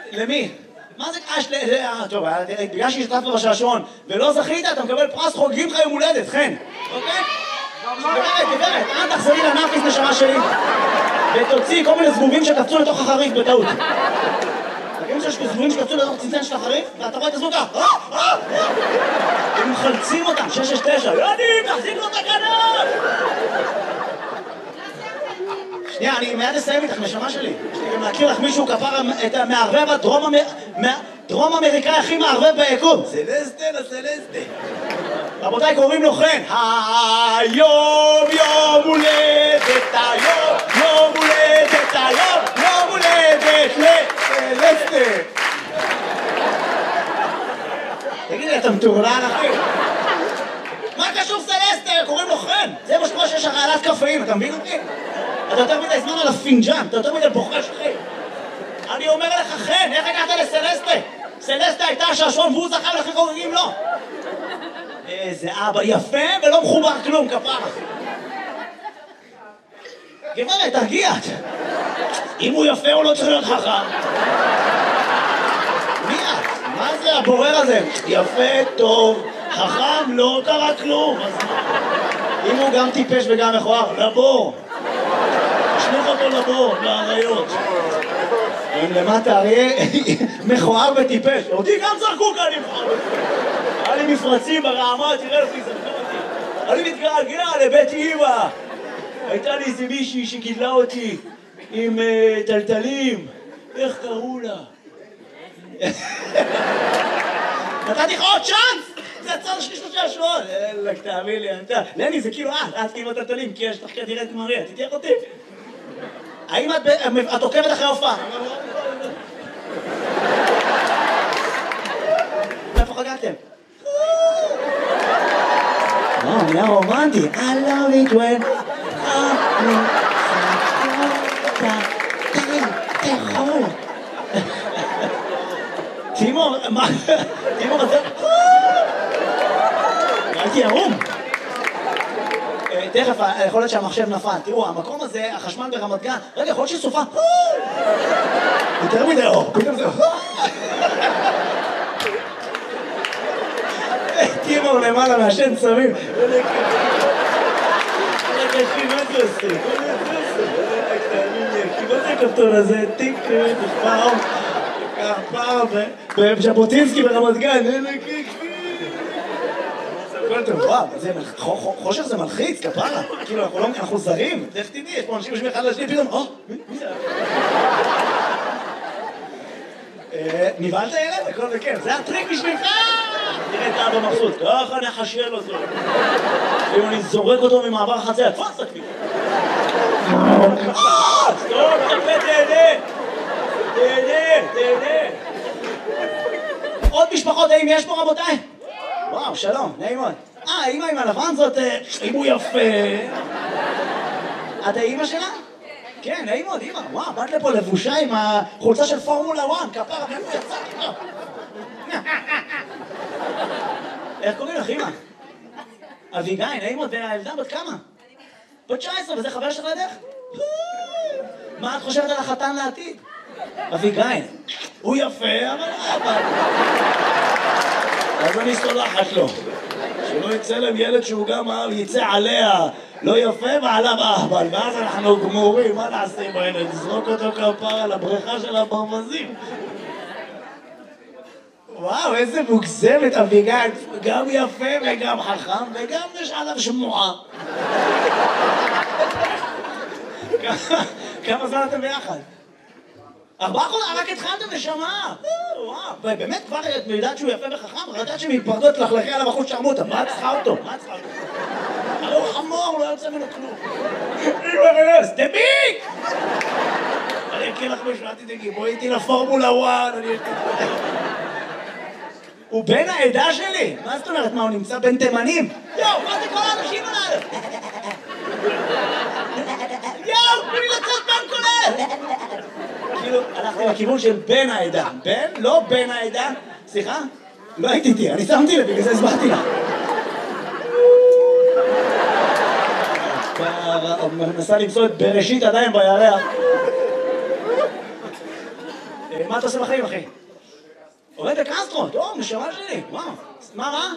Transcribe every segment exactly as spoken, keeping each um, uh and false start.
למי? מה זה קש? טוב, בגלל שהשתתפת בשעשועון ולא זכית, אתה מקבל פרס חוגגים לך יום הולדת, חן. אוקיי? גברת, גברת, אל תחזרי לנאפיס נשמה שלי ותוציא כל מיני זבובים שקפצו לתוך החריף בטעות. תגידים שיש זבובים שקפצו לתוך צנצן של החריף ואתה רואה את הזבוב ככה. הם מחלצים אותם, שש שש תשע. יודעים, תחזיק לו את הכנף! שנייה, אני מיד אסיים איתך, נשמה שלי. יש לי גם להכיר לך מישהו כפר את המערבב הדרום אמריקאי הכי מערבב ביקום. סלסטה לסלסטה. רבותיי, קוראים לו חן. היום יום הולדת, היום יום הולדת, היום יום הולדת לסלסטה. תגידי, אתה מטורלל אחי? מה קשור סלסטה? קוראים לו חן. זה מה שקורה שיש הרעלת קפאים, אתה מבין אותי? אתה יותר מדי זמן על הפינג'אן, אתה יותר מדי בוחש אחי. אני אומר לך חן, איך הגעת לסלסטה? סלסטה הייתה השעשועון והוא זכה ולכן חוגגים לו. איזה אבא יפה ולא מחובר כלום, כפרה. גברת, תרגיע. אם הוא יפה הוא לא צריך להיות חכם. מי את? מה זה הבורר הזה? יפה, טוב, חכם, לא קרה כלום. אם הוא גם טיפש וגם מכוער, לבור. תשליך אותו לבור, לאריות. הם למטה אריה מכוער וטיפש. אותי גם זרקו כאן נבחר. היה לי מפרצים ברעמה, תראה לפי זה. אני מתגעגע לבית אמא. הייתה לי איזה מישהי שגידלה אותי עם טלטלים. איך קראו לה? נתתי לך עוד צ'אנס! זה הצד השני של השעשועון. אלק, תאמין לי, אתה... לני, זה כאילו את, את כאילו טלטלים, כי יש לך כנראה את מריה, תתייך אותי. האם את עוקבת אחרי הופעה? איפה חגגתם? לא, מילה רומנטי. I love it when... תאכול. תימור, מה? תימור, אתה... הייתי ערום. תכף, יכול להיות שהמחשב נפל. תראו, המקום הזה, החשמל ברמת גן, רגע, יכול להיות שסופה. יותר מדי אור, פתאום זה... תימור למעלה מהשן צמים. רגע, אחי, מה זה עושה? מה זה הכפתור הזה? טיק, פעם, פעם, בז'בוטינסקי ברמת גן. וואו, חושך זה מלחיץ, כפרה. כאילו, אנחנו זרים. איך תדעי, יש פה אנשים יושבים אחד לשני, פתאום, או, מי זה? נבהלת ילד? הכל זה כיף. זה הטריק בשבילך! תראה את האבא מבסוט. ככה נחשל אותו. אם אני זורק אותו ממעבר החציה, תפוס תקפי. סטוב, תקפה, תהנה. תהנה, תהנה. עוד משפחות, האם יש פה רבותיי? וואו, שלום, נעים מאוד. אה, האמא עם הלבן זאת, אם הוא יפה. את האמא שלה? כן, נעים מאוד, אמא. וואו, באת לפה לבושה עם החולצה של פורמולה אחת, כפרה, מאיפה יצאת? איך קוראים לך, אמא? אביגיל, נעים מאוד, והילדה בת כמה? בת תשע עשרה, וזה חבר שלך לדרך? מה את חושבת על החתן לעתיד? אביגיל, הוא יפה, אבל... אז אני סולחת לו. שלא יצא להם ילד שהוא גם יצא עליה לא יפה ועליו אהבל, ואז אנחנו גמורים, מה נעשה עם הילד? נזרוק אותו כפרה לבריכה של הברווזים. וואו, איזה מוגזמת אביגיל, גם יפה וגם חכם וגם יש עליו שמועה. כמה זמן אתם ביחד? ארבעה חודשים, רק התחלתם נשמה. וואו, באמת כבר את יודעת שהוא יפה וחכם, רק יודעת שמתפרדות לחלכי עליו החוץ שרמוטה. מה את צריכה אותו? מה את צריכה אותו? הרי הוא חמור, לא יוצא ממנו כלום. אמא רס, דביק! אני אקריא לך משהו, אל תדאגי, בואי איתי לפורמולה אחת, אני אקריא. הוא בן העדה שלי? מה זאת אומרת? מה, הוא נמצא בין תימנים? יואו, מה זה כל האנשים עליו? יואו, תנו לי לצאת בן כולל! כאילו, הלכתי לכיוון של בן העדה. בן? לא בן העדה. סליחה? לא הייתי איתי, אני שמתי לב, בגלל זה הסברתי לה. מנסה למצוא את בראשית עדיין בירח. מה אתה עושה בחיים, אחי? עובד בקסטרו, טוב, נשמה שלי, וואו. מה, מה?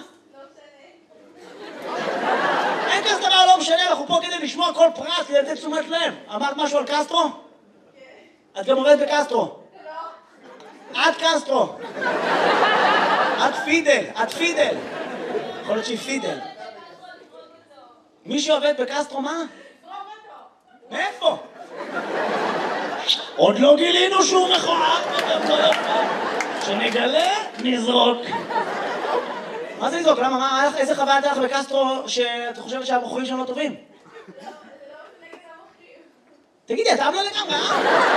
אין כזה דבר, לא משנה, אנחנו פה כדי לשמוע כל פרט, כדי לתת תשומת לב. אמרת משהו על קסטרו? את גם עובדת בקסטרו. את קסטרו. את פידל, את פידל. יכול להיות שהיא פידל. מי שעובד בקסטרו, מה? מאיפה? עוד לא גילינו שהוא מכוער, שנגלה, נזרוק. מה זה לזרוק? למה? מה? איזה חוויה הייתה לך בקסטרו שאת חושבת שהבחורים שם לא טובים? תגידי, אתה עמלה לגמרי, אה?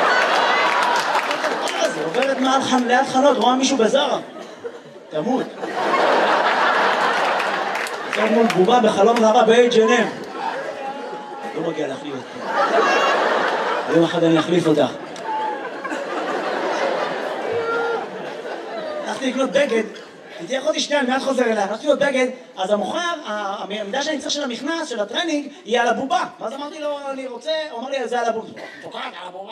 זה עוברת מעל ליד חנות, רואה מישהו בזרה. תמות. זאת מול בובה בחלום זהבה ב-אייץ' אנד אם. לא מגיע להחליף אותך. יום אחד אני אחליף אותך. הלכתי לקנות בגד, תהיה אחותי שנייה, אני מיד חוזר אליה, הלכתי לקנות בגד, אז המוכר, המידה שאני צריך של המכנס, של הטרנינג, היא על הבובה. ואז אמרתי לו, אני רוצה, הוא אמר לי, זה על הבובה. תוקעת על הבובה.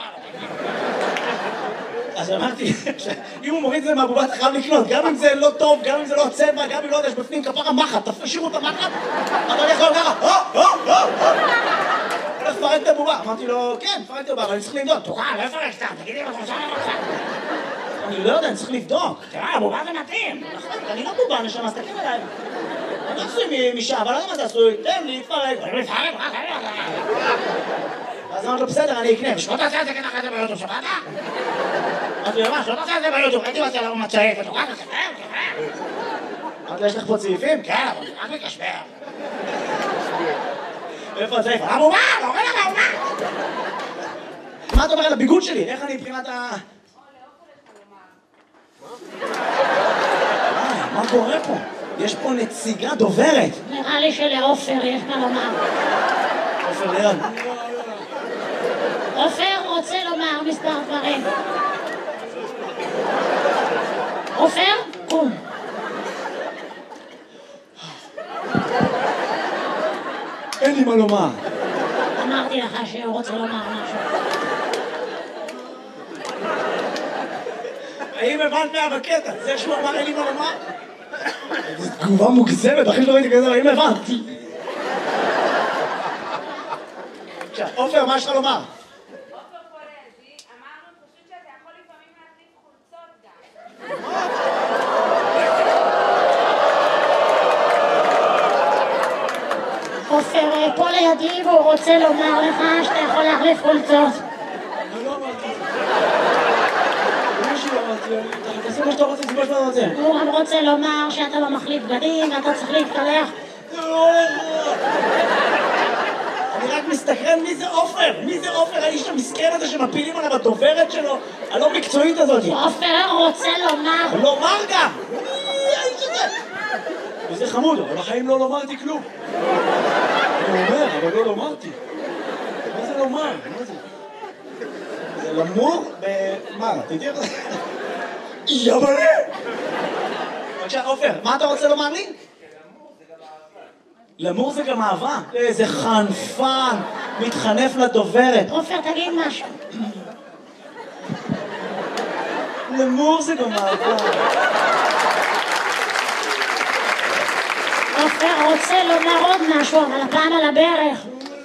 אז אמרתי, אם הוא מוריד את זה מהבובה, אתה חייב לקנות, גם אם זה לא טוב, גם אם זה לא צבע, גם אם לא יודע, יש בפנים כפרה מחט, תשאירו את המחט, אתה יכול ככה, הו, הו, הו, הו. הולך לפרק את הבובה. אמרתי לו, כן, פרק את הבובה, אבל אני צריך לבדוק. תוקע, לא יפרק סתם, תגידי מה אתה חושב לך. אני לא יודע, אני צריך לבדוק. תראה, הבובה זה מתאים. אני לא בובה, נשמה, אז תקים אליי. אני לא עשוי משעה, אבל לא יודע מה זה עשוי, תן לי, תפרק. אז אמרתי לו, בסדר, אני אקנה. ושלא תעשה את זה ככה את זה ביוטיוב, שבאת? אמרתי לו, מה, שלא תעשה את זה ביוטיוב, הייתי רוצה להראות מצעיף, ותוקע, תספר, תספר. אמרתי לו, יש לך פה צעיפים? כן, אבל רק מקשבר. איפה הצעיף? הבובה, לא רואה לך הבובה! מה אתה אומר על הביגוד שלי? איך אני מבחינת ה... מה קורה פה? יש פה נציגה דוברת. נראה לי שלעופר יש מה לומר. עופר ליד. עופר רוצה לומר מספר דברים. עופר, קום. אין לי מה לומר. אמרתי לך שהוא רוצה לומר משהו. האם הבנת מה בקטע? זה שהוא אמר אין לי מה לומר? זו תגובה מוגזמת, אחי שלא ראיתי כזה, האם הבנתי? עכשיו, עופר, מה יש לך לומר? עופר פה לידי, אמרנו פשוט שאתה יכול לפעמים להחליף חולצות גם. עופר פה לידי והוא רוצה לומר לך שאתה יכול להחליף חולצות. אני לא אמרתי. אני לא אמרתי, תעשה מה שאתה רוצה, זה מה שאתה רוצה. הוא גם רוצה לומר שאתה לא מחליף בגדים ואתה צריך להתקלח. אני רק מסתכרן מי זה עופר, מי זה עופר, האיש המסכן הזה שמפילים עליו הדוברת שלו, הלא מקצועית הזאת. עופר רוצה לומר. לומר גם! מי האיש הזה? וזה חמוד, אבל בחיים לא לומרתי כלום. אני אומר, אבל לא לומרתי. מה זה לומר? מה זה? זה למור ב... מה? תדעי איך זה? יבלה! בבקשה, עופר, מה אתה רוצה לומר לי? למור זה גם אהבה. איזה חנפן, מתחנף לדוברת. עופר, תגיד משהו. למור זה גם אהבה. עופר רוצה לומר עוד משהו, אבל הפעם על הברך.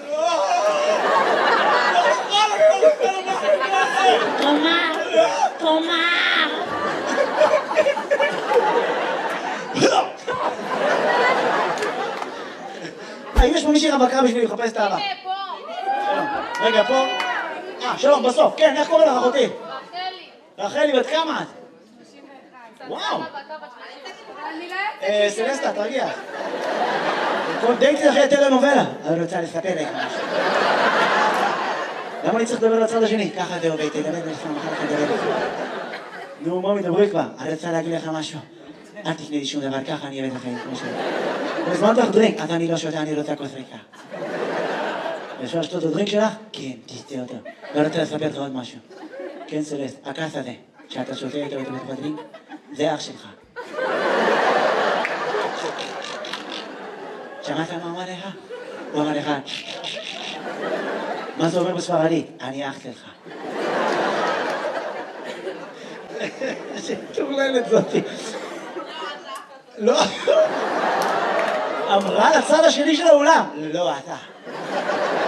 תאמר, תאמר. האם יש פה מישהי רווקה בשביל לחפש את האהבה? הנה, פה. רגע, פה. אה, שלום, בסוף. כן, איך קוראים לך אחותי? רחלי. רחלי, בת כמה את? שישים ואחת. וואו. אני לא אה, יוצאת. סלסטה, תרגיע. כל דייטי אחרי טלנובלה. אני רוצה לספר לך משהו. למה אני צריך לדבר לצד השני? ככה זה עובד, תדבר בלפון, אחר כך נדבר לך. נו, מה מדברי כבר? אני רוצה להגיד לך משהו. אל תפני לי שום דבר, ככה אני אביא את החיים, כמו שלי. הזמנת לך דרינק, אז אני לא שותה, אני רוצה כוס ריקה. אפשר לשתות את הדרינק שלך? כן, תשתה אותו. לא רוצה לספר לך עוד משהו. כן, סלסט, הכעס הזה, שאתה שותה איתו בתוך הדרינק, זה אח שלך. שמעת מה אמר לך? הוא אמר לך, מה זה אומר בספרדית? אני אח שלך. שטורללת זאתי. לא. אמרה לצד השני של האולם. לא, אתה.